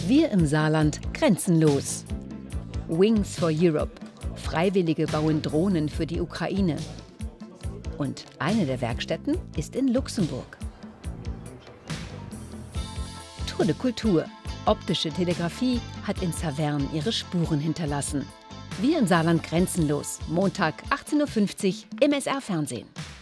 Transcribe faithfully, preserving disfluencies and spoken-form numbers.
Wir im Saarland grenzenlos. Wings for Europe. Freiwillige bauen Drohnen für die Ukraine. Und eine der Werkstätten ist in Luxemburg. Tour de Kultur. Optische Telegrafie hat in Saverne ihre Spuren hinterlassen. Wir im Saarland grenzenlos. Montag achtzehn Uhr fünfzig im S R Fernsehen.